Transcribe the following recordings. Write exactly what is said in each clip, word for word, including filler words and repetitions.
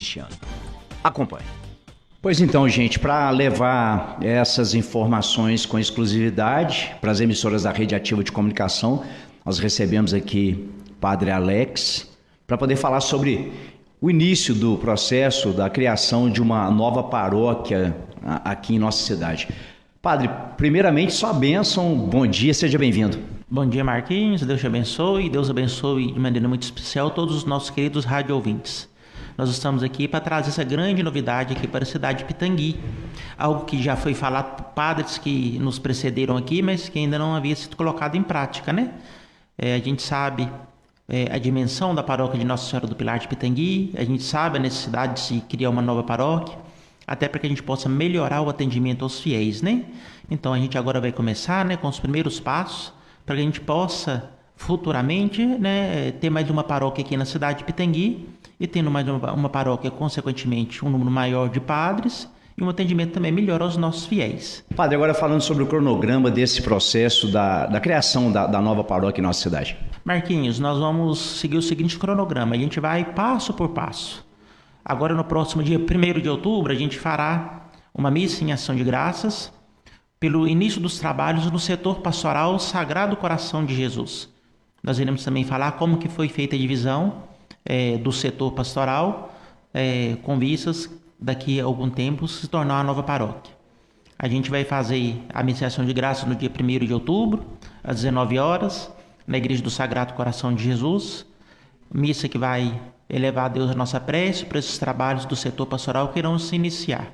Cristiano. Acompanhe. Pois então, gente, para levar essas informações com exclusividade para as emissoras da Rede Ativa de Comunicação, nós recebemos aqui Padre Alex para poder falar sobre o início do processo da criação de uma nova paróquia aqui em nossa cidade. Padre, primeiramente, sua bênção, bom dia, seja bem-vindo. Bom dia, Marquinhos, Deus te abençoe, Deus abençoe de maneira muito especial todos os nossos queridos rádio ouvintes. Nós estamos aqui para trazer essa grande novidade aqui para a cidade de Pitangui, algo que já foi falado por padres que nos precederam aqui, mas que ainda não havia sido colocado em prática, né? É, a gente sabe é, a dimensão da paróquia de Nossa Senhora do Pilar de Pitangui, a gente sabe a necessidade de se criar uma nova paróquia, até para que a gente possa melhorar o atendimento aos fiéis, né? Então a gente agora vai começar, né, com os primeiros passos para que a gente possa futuramente, né, ter mais uma paróquia aqui na cidade de Pitangui e tendo mais uma, uma paróquia, consequentemente, um número maior de padres e um atendimento também melhor aos nossos fiéis. Padre, agora falando sobre o cronograma desse processo da, da criação da, da nova paróquia em nossa cidade. Marquinhos, nós vamos seguir o seguinte cronograma, a gente vai passo por passo. Agora, no próximo dia primeiro de outubro, a gente fará uma missa em ação de graças pelo início dos trabalhos no setor pastoral Sagrado Coração de Jesus. Nós iremos também falar como que foi feita a divisão é, do setor pastoral, é, com vistas daqui a algum tempo se tornar uma nova paróquia. A gente vai fazer a missa em ação de graças no dia primeiro de outubro, às dezenove horas, na Igreja do Sagrado Coração de Jesus. Missa que vai elevar a Deus a nossa prece para esses trabalhos do setor pastoral que irão se iniciar.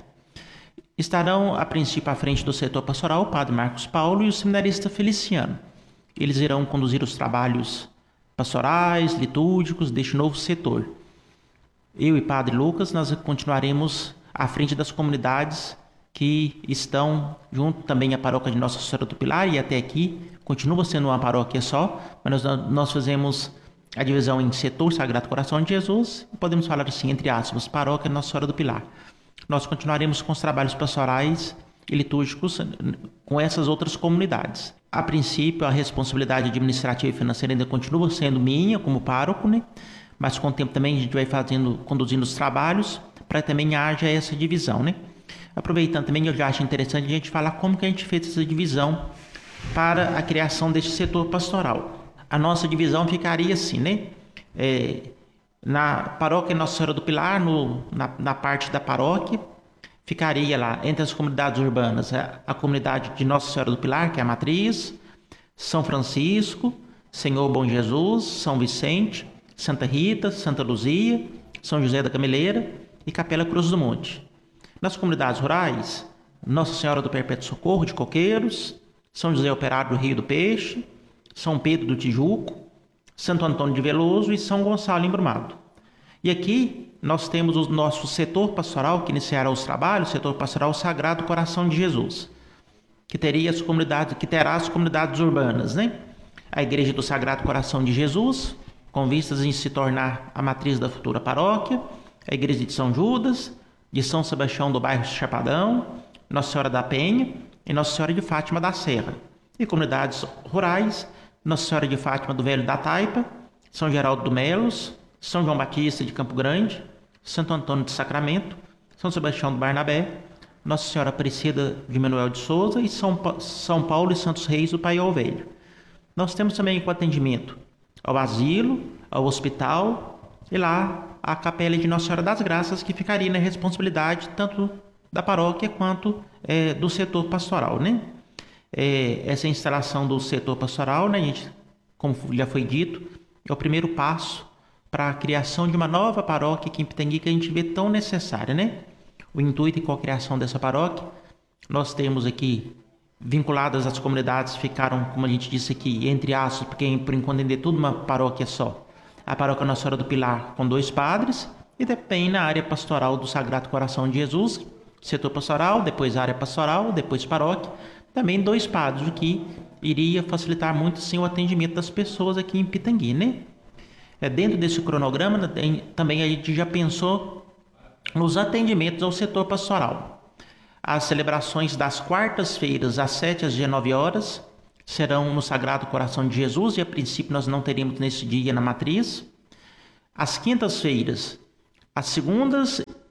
Estarão, a princípio, à frente do setor pastoral o Padre Marcos Paulo e o seminarista Feliciano. Eles irão conduzir os trabalhos pastorais, litúrgicos deste novo setor. Eu e Padre Lucas, nós continuaremos à frente das comunidades que estão junto também à paróquia de Nossa Senhora do Pilar, e até aqui continua sendo uma paróquia só, mas nós, nós fazemos a divisão em setor Sagrado Coração de Jesus, e podemos falar assim, entre aspas, paróquia Nossa Senhora do Pilar. Nós continuaremos com os trabalhos pastorais e litúrgicos com essas outras comunidades. A princípio, a responsabilidade administrativa e financeira ainda continua sendo minha como pároco, né? Mas com o tempo também a gente vai fazendo, conduzindo os trabalhos para que também haja essa divisão, né? Aproveitando também, eu já acho interessante a gente falar como que a gente fez essa divisão para a criação deste setor pastoral. A nossa divisão ficaria assim, né? É, na paróquia Nossa Senhora do Pilar, no, na, na parte da paróquia, ficaria lá entre as comunidades urbanas a, a comunidade de Nossa Senhora do Pilar, que é a matriz, São Francisco, Senhor Bom Jesus, São Vicente, Santa Rita, Santa Luzia, São José da Cameleira e Capela Cruz do Monte. Nas comunidades rurais, Nossa Senhora do Perpétuo Socorro de Coqueiros, São José Operário do Rio do Peixe, São Pedro do Tijuco, Santo Antônio de Veloso e São Gonçalo Embrumado. E aqui nós temos o nosso setor pastoral que iniciará os trabalhos, o setor pastoral Sagrado Coração de Jesus, que teria as comunidades, que terá as comunidades urbanas, né? A Igreja do Sagrado Coração de Jesus, com vistas em se tornar a matriz da futura paróquia, a Igreja de São Judas, de São Sebastião do bairro Chapadão, Nossa Senhora da Penha e Nossa Senhora de Fátima da Serra. E comunidades rurais, Nossa Senhora de Fátima do Velho da Taipa, São Geraldo do Melos, São João Batista de Campo Grande, Santo Antônio de Sacramento, São Sebastião do Barnabé, Nossa Senhora Aparecida de Manuel de Souza e São, pa- São Paulo e Santos Reis do Paiol Velho. Nós temos também com atendimento ao asilo, ao hospital e lá a Capela de Nossa Senhora das Graças, que ficaria na responsabilidade tanto da paróquia quanto é, do setor pastoral, né? É, essa instalação do setor pastoral, né, gente, como já foi dito, é o primeiro passo para a criação de uma nova paróquia aqui em Pitangui que a gente vê tão necessária, né? O intuito com a criação dessa paróquia, nós temos aqui vinculadas às comunidades, ficaram, como a gente disse aqui, entre aspas, porque por enquanto ainda é tudo uma paróquia só. A paróquia Nossa Senhora do Pilar com dois padres e também na área pastoral do Sagrado Coração de Jesus, setor pastoral, depois área pastoral, depois paróquia, também dois padres, o que iria facilitar muito sim o atendimento das pessoas aqui em Pitangui, né? É, dentro desse cronograma também a gente já pensou nos atendimentos ao setor pastoral. As celebrações das quartas-feiras às sete às dezenove horas serão no Sagrado Coração de Jesus e a princípio nós não teremos nesse dia na matriz. Às quintas-feiras, às segundas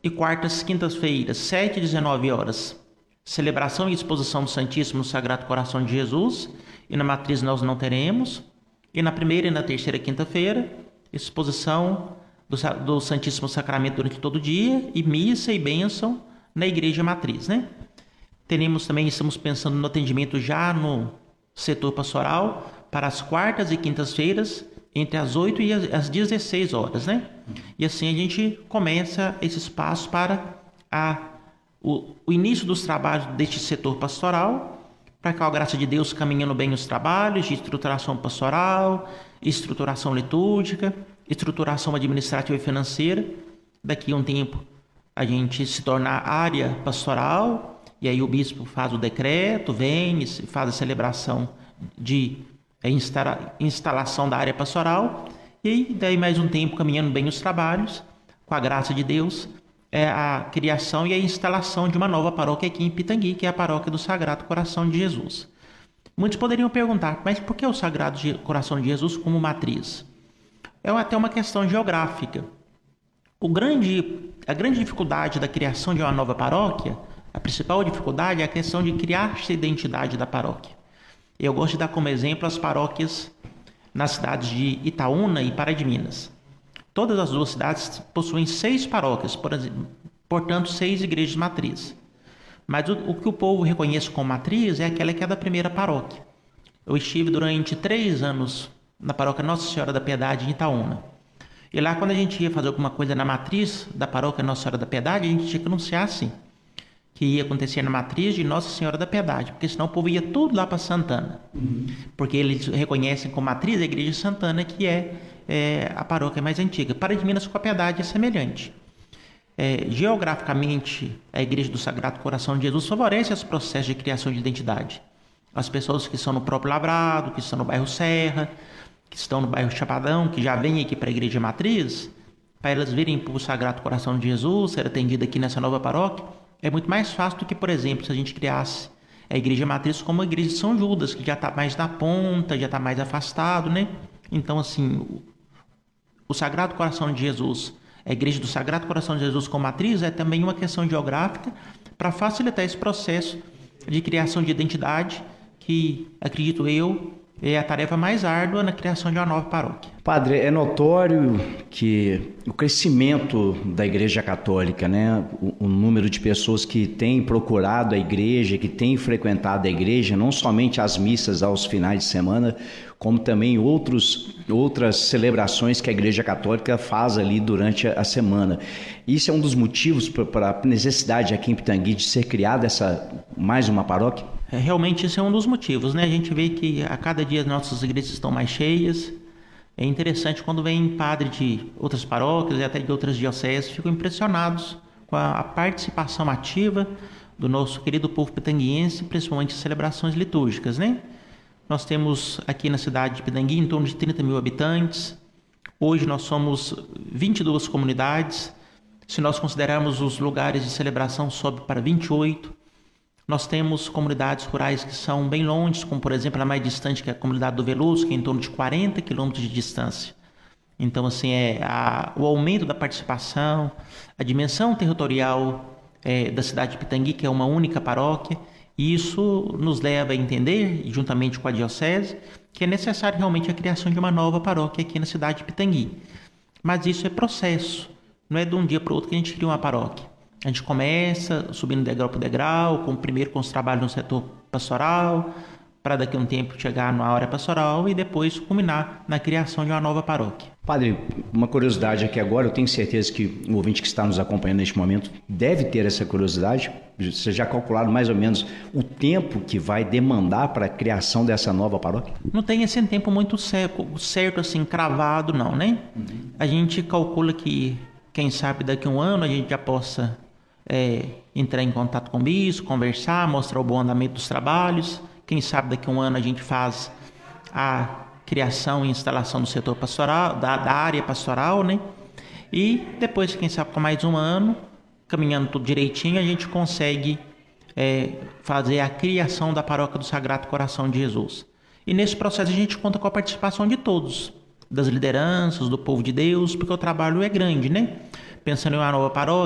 e quartas, quintas-feiras, sete e dezenove horas, celebração e exposição do Santíssimo Sagrado Coração de Jesus, e na matriz nós não teremos. E na primeira e na terceira quinta-feira, exposição do, do Santíssimo Sacramento durante todo o dia, e missa e bênção na igreja matriz, né? Teremos também, estamos pensando no atendimento já no setor pastoral, para as quartas e quintas-feiras, entre as oito e as dezesseis horas, né? E assim a gente começa esses passos para a, o, o início dos trabalhos deste setor pastoral, para que, com a graça de Deus, caminhando bem os trabalhos de estruturação pastoral, estruturação litúrgica, estruturação administrativa e financeira. Daqui a um tempo a gente se tornar área pastoral, e aí o bispo faz o decreto, vem e faz a celebração de é instala, instalação da área pastoral, e daí mais um tempo caminhando bem os trabalhos, com a graça de Deus, é a criação e a instalação de uma nova paróquia aqui em Pitangui, que é a paróquia do Sagrado Coração de Jesus. Muitos poderiam perguntar, mas por que o Sagrado Coração de Jesus como matriz? É até uma questão geográfica. O grande, a grande dificuldade da criação de uma nova paróquia, a principal dificuldade é a questão de criar essa identidade da paróquia. Eu gosto de dar como exemplo as paróquias nas cidades de Itaúna e Pará de Minas. Todas as duas cidades possuem seis paróquias, por exemplo, portanto, seis igrejas matrizes. Mas o, o que o povo reconhece como matriz é aquela que é da primeira paróquia. Eu estive durante três anos na paróquia Nossa Senhora da Piedade, em Itaúna. E lá, quando a gente ia fazer alguma coisa na matriz da paróquia Nossa Senhora da Piedade, a gente tinha que anunciar assim, que ia acontecer na matriz de Nossa Senhora da Piedade, porque senão o povo ia tudo lá para Santana. Uhum. Porque eles reconhecem como matriz a igreja de Santana, que é, é a paróquia mais antiga. Pará de Minas com a Piedade é semelhante. É, geograficamente, a igreja do Sagrado Coração de Jesus favorece esse processo de criação de identidade. As pessoas que estão no próprio Lavrado, que estão no bairro Serra, que estão no bairro Chapadão, que já vêm aqui para a igreja matriz, para elas virem para o Sagrado Coração de Jesus, ser atendida aqui nessa nova paróquia, é muito mais fácil do que, por exemplo, se a gente criasse a igreja matriz como a igreja de São Judas, que já está mais na ponta, já está mais afastado, né? Então, assim, o, o Sagrado Coração de Jesus, a igreja do Sagrado Coração de Jesus como matriz é também uma questão geográfica para facilitar esse processo de criação de identidade que, acredito eu, é a tarefa mais árdua na criação de uma nova paróquia. Padre, é notório que o crescimento da Igreja Católica, né, o, o número de pessoas que têm procurado a igreja, que têm frequentado a igreja, não somente as missas aos finais de semana, como também outros, outras celebrações que a Igreja Católica faz ali durante a semana. Isso é um dos motivos para a necessidade aqui em Pitangui de ser criada essa, mais uma paróquia? É, realmente isso é um dos motivos, né? A gente vê que a cada dia nossas igrejas estão mais cheias. É interessante quando vem padre de outras paróquias e até de outras dioceses, ficam impressionados com a, a participação ativa do nosso querido povo pitanguiense, principalmente em celebrações litúrgicas, né? Nós temos aqui na cidade de Pitangui em torno de trinta mil habitantes. Hoje nós somos vinte e duas comunidades. Se nós considerarmos os lugares de celebração, sobe para vinte e oito. Nós temos comunidades rurais que são bem longe, como por exemplo a mais distante, que é a comunidade do Veloso, que é em torno de quarenta quilômetros de distância. Então, assim, é a, o aumento da participação, a dimensão territorial é, da cidade de Pitangui, que é uma única paróquia, e isso nos leva a entender, juntamente com a diocese, que é necessário realmente a criação de uma nova paróquia aqui na cidade de Pitangui. Mas isso é processo, não é de um dia para o outro que a gente cria uma paróquia. A gente começa subindo degrau por degrau, com, primeiro com os trabalhos no setor pastoral, para daqui a um tempo chegar na área pastoral e depois culminar na criação de uma nova paróquia. Padre, uma curiosidade aqui agora, eu tenho certeza que o ouvinte que está nos acompanhando neste momento deve ter essa curiosidade. Você já calcularam mais ou menos o tempo que vai demandar para a criação dessa nova paróquia? Não tem esse tempo muito certo, certo assim, cravado não, né? Uhum. A gente calcula que, quem sabe, daqui a um ano a gente já possa é, entrar em contato com o bispo, conversar, mostrar o bom andamento dos trabalhos. Quem sabe daqui a um ano a gente faz a criação e instalação do setor pastoral, da, da área pastoral, né? E depois, quem sabe, com mais um ano, caminhando tudo direitinho, a gente consegue é, fazer a criação da paróquia do Sagrado Coração de Jesus. E nesse processo a gente conta com a participação de todos, das lideranças, do povo de Deus, porque o trabalho é grande, né? Pensando em uma nova paróquia, a gente vai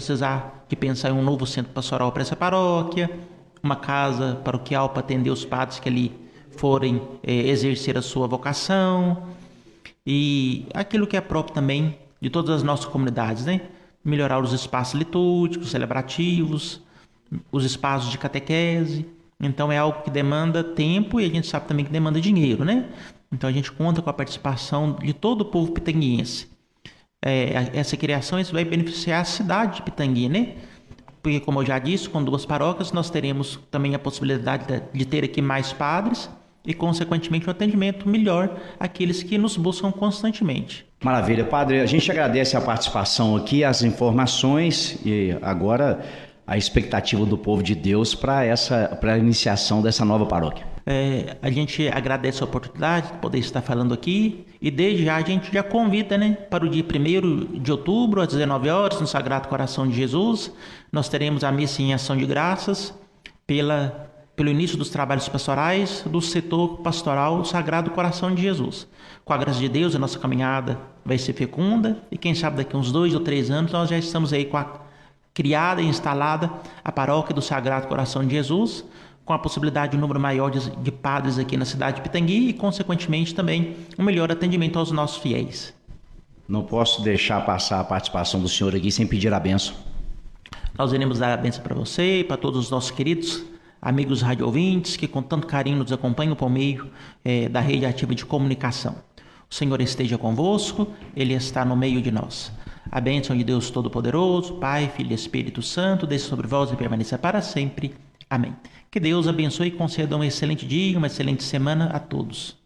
precisar de pensar em um novo centro pastoral para essa paróquia, uma casa paroquial para atender os padres que ali forem é, exercer a sua vocação, e aquilo que é próprio também de todas as nossas comunidades, né? Melhorar os espaços litúrgicos, celebrativos, os espaços de catequese. Então é algo que demanda tempo e a gente sabe também que demanda dinheiro, né? Então a gente conta com a participação de todo o povo pitanguiense. É, essa criação isso vai beneficiar a cidade de Pitangui, né? Porque, como eu já disse, com duas paróquias nós teremos também a possibilidade de, de ter aqui mais padres e, consequentemente, um atendimento melhor àqueles que nos buscam constantemente. Maravilha, padre. A gente agradece a participação aqui, as informações e agora a expectativa do povo de Deus para essa, para a iniciação dessa nova paróquia. É, a gente agradece a oportunidade de poder estar falando aqui e desde já a gente já convida, né, para o dia primeiro de outubro às dezenove horas no Sagrado Coração de Jesus. Nós teremos a missa em ação de graças pela, pelo início dos trabalhos pastorais do setor pastoral do Sagrado Coração de Jesus. Com a graça de Deus, a nossa caminhada vai ser fecunda e quem sabe daqui uns dois ou três anos nós já estamos aí com a criada e instalada a paróquia do Sagrado Coração de Jesus, com a possibilidade de um número maior de, de padres aqui na cidade de Pitangui e, consequentemente, também um melhor atendimento aos nossos fiéis. Não posso deixar passar a participação do senhor aqui sem pedir a bênção. Nós iremos dar a bênção para você e para todos os nossos queridos amigos radioouvintes que com tanto carinho nos acompanham por meio eh, da rede ativa de comunicação. O Senhor esteja convosco, Ele está no meio de nós. A bênção de Deus Todo-Poderoso, Pai, Filho e Espírito Santo, desça sobre vós e permaneça para sempre. Amém. Que Deus abençoe e conceda um excelente dia, uma excelente semana a todos.